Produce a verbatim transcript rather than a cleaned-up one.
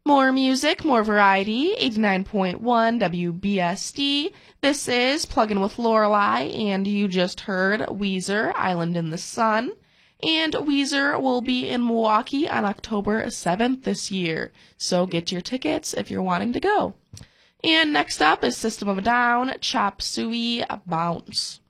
More music, more variety, eighty-nine point one W B S D. This is Pluggin' with Lorelei, and you just heard Weezer, Island in the Sun. And Weezer will be in Milwaukee on October seventh this year, so get your tickets if you're wanting to go. And next up is System of a Down, Chop Suey Bounce.